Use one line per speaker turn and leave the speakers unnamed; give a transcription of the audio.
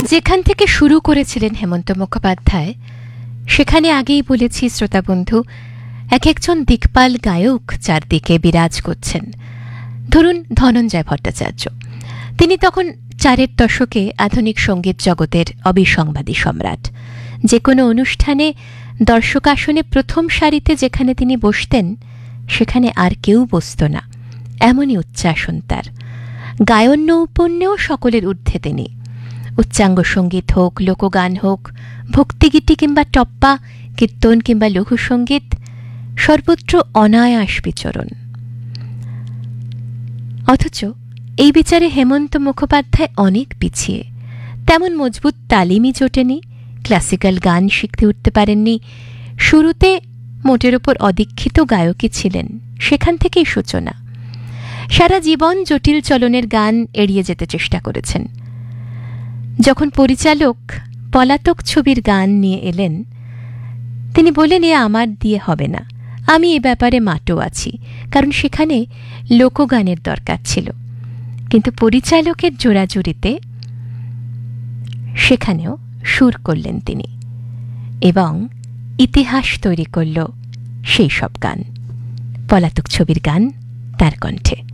যেখান থেকে শুরু করেছিলেন হেমন্ত মুখোপাধ্যায়, সেখানে আগেই বলেছি শ্রোতাবন্ধু, এক একজন দিকপাল গায়ক চারদিকে বিরাজ করছেন। ধরুন ধনঞ্জয় ভট্টাচার্য, তিনি তখন 4-এর দশকে আধুনিক সঙ্গীত জগতের অবিসংবাদী সম্রাট। যে কোনো অনুষ্ঠানে দর্শক আসনে প্রথম সারিতে যেখানে তিনি বসতেন, সেখানে আর কেউ বসত না, এমনই উচ্চাসন তার। গায়ন নৌপন্যেও সকলের ঊর্ধ্বে তিনি। উচ্চাঙ্গ সঙ্গীত হোক, লোকগান হোক, ভক্তিগীতি কিংবা টপ্পা, কীর্তন কিংবা লঘুসঙ্গীত, সর্বত্র অনায়াস বিচরণ। অথচ এই বিচারে হেমন্ত মুখোপাধ্যায় অনেক পিছিয়ে। তেমন মজবুত তালিমই জোটেনি, ক্লাসিক্যাল গান শিখতে উঠতে পারেননি। শুরুতে মোটের ওপর অদীক্ষিত গায়কই ছিলেন, সেখান থেকেই সূচনা। সারা জীবন জটিল চলনের গান এড়িয়ে যেতে চেষ্টা করেছেন। যখন পরিচালক পলাতক ছবির গান নিয়ে এলেন, তিনি বললেন, এ আমার দিয়ে হবে না, আমি এ ব্যাপারে মাটো আছি, কারণ সেখানে লোকগানের দরকার ছিল। কিন্তু পরিচালকের জোড়াজুড়িতে সেখানেও সুর করলেন তিনি, এবং ইতিহাস তৈরি করল সেই সব গান। পলাতক ছবির গান তার কণ্ঠে।